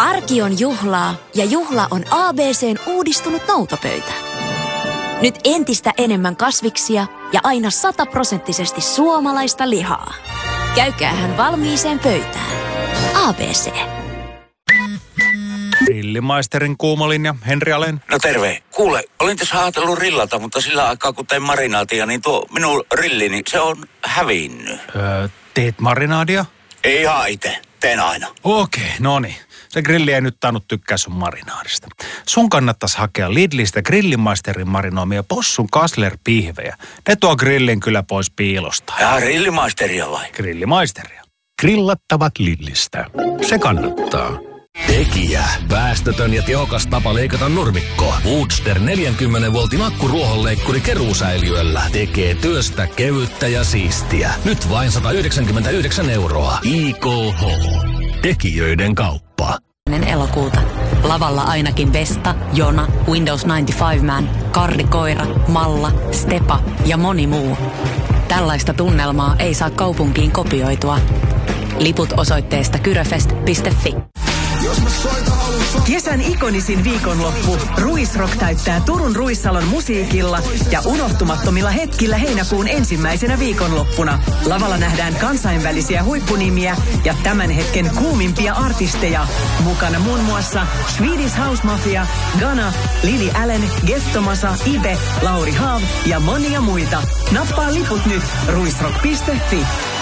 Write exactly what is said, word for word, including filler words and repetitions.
Arki on juhlaa ja juhla on A B C:n uudistunut noutopöytä. Nyt entistä enemmän kasviksia ja aina sataprosenttisesti suomalaista lihaa. Käykäähän valmiiseen pöytään. A B C. Grillimaisterin kuumolinja, Henri Alén. No terve. Kuule, olin tässä ajatellut rillata, mutta sillä aikaa kun tein marinaatia, niin tuo minun rillini, se on hävinnyt. Öö, teet marinaadia? Ei ihan itse. Teen aina. Okei, okay, no niin. Se grilli ei nyt tainnut tykkää sun marinaadista. Sun kannattaisi hakea Lidlistä Grillimaisterin marinoimia possun kaslerpihvejä. Ne tuo grillin kyllä pois piilosta. Ja Grillimaisteria vai? Grillimaisteria. Grillattavat Lidlistä. Se kannattaa. Tekijä. Päästötön ja tehokas tapa leikata nurmikko. Woodster neljänkymmenen voltin akkuruohonleikkuri keruusäiliöllä tekee työstä kevyttä ja siistiä. Nyt vain sata yhdeksänkymmentäyhdeksän euroa. I K H. Tekijöiden kauppa. Elokuuta. Lavalla ainakin Vesta, Jona, Windows yhdeksänkymmentäviisi Man, Karri Koira, Malla, Stepa ja moni muu. Tällaista tunnelmaa ei saa kaupunkiin kopioitua. Liput osoitteesta kyröfest piste fi. Kesän ikonisin viikonloppu. Ruisrock täyttää Turun Ruissalon musiikilla ja unohtumattomilla hetkillä heinäkuun ensimmäisenä viikonloppuna. Lavalla nähdään kansainvälisiä huippunimiä ja tämän hetken kuumimpia artisteja. Mukana muun muassa Swedish House Mafia, Ghana, Lily Allen, Gettomasa, Ibe, Lauri Haav ja monia muita. Nappaa liput nyt ruisrock piste fi.